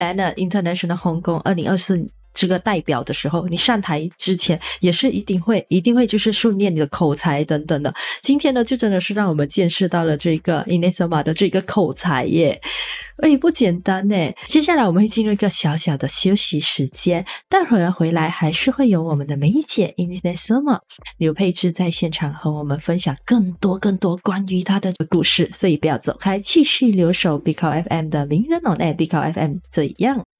Bennett International Hong Kong 2024这个代表的时候，你上台之前也是一定会就是训练你的口才等等的。今天呢就真的是让我们见识到了这个 Ines Sema 的这个口才耶，不简单耶。接下来我们会进入一个小小的休息时间，待会儿回来还是会有我们的梅姐 Ines Sema 刘佩芝在现场和我们分享更多关于她的故事，所以不要走开，继续留守 Bicall FM 的名人 on air Bicall FM 怎样